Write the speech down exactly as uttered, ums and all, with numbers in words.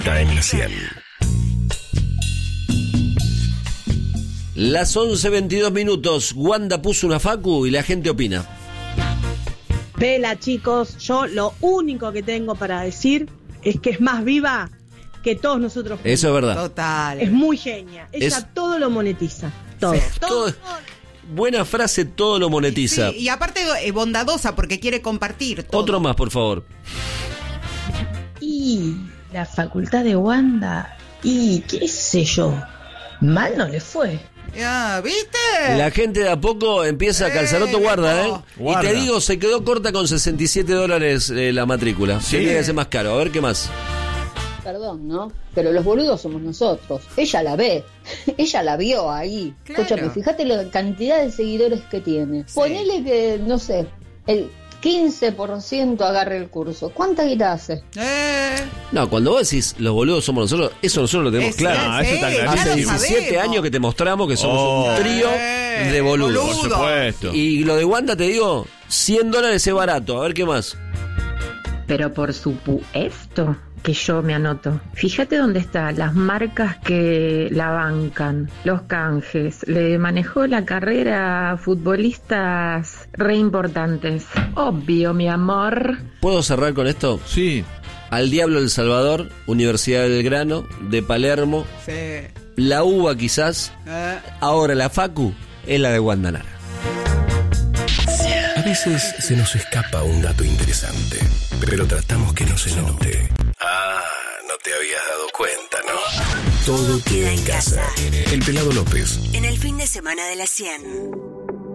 en la cien. Las once veintidós minutos. Wanda puso una facu y la gente opina. Vela, chicos, yo lo único que tengo para decir es que es más viva que todos nosotros juntos. Eso es verdad. Total. Es muy genia. Ella Es- todo lo monetiza. Todo. Sí, todo. todo- Buena frase, todo lo monetiza. Sí, y aparte eh, bondadosa porque quiere compartir todo. Otro más, por favor. Y la facultad de Wanda, y qué sé yo, mal no le fue. Ya, ¿viste? La gente de a poco empieza a calzar. Otro guarda, ¿eh? Guarda. Y te digo, se quedó corta con sesenta y siete dólares eh, la matrícula. Sí. Tiene que ser más caro. A ver qué más. Perdón, ¿no? Pero los boludos somos nosotros. Ella la ve. Ella la vio ahí. Claro. Escúchame, fíjate la cantidad de seguidores que tiene. Sí. Ponele que, no sé, el quince por ciento agarre el curso. ¿Cuánta guita hace? Eh, No, cuando vos decís los boludos somos nosotros, eso nosotros lo tenemos es- claro. Ah, eso está sí, ya clarísimo. lo Hace diecisiete sabemos. años que te mostramos que somos Oh. un trío Eh, de boludos. Por supuesto. Y lo de Wanda, te digo, cien dólares es barato. A ver qué más. Pero por supuesto que yo me anoto. Fíjate dónde están las marcas que la bancan, los canjes. Le manejó la carrera a futbolistas re importantes. Obvio, mi amor. ¿Puedo cerrar con esto? Sí. Al Diablo El Salvador, Universidad del Grano, de Palermo, sí. la UBA quizás, Eh, ahora la Facu es la de Wanda Nara. A veces se nos escapa un dato interesante, pero tratamos que no se note. Ah, no te habías dado cuenta, ¿no? Todo queda en casa. El Pelado López. En el fin de semana de la cien.